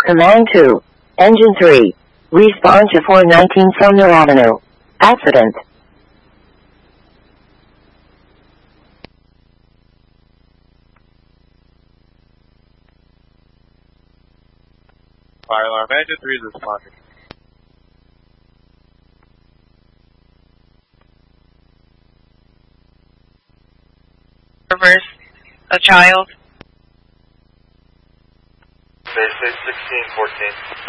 Command 2. Engine 3. Respond to 419 Sumner Avenue. Accident. Fire alarm. Engine 3 is responding. Reverse. A child. They say 1614.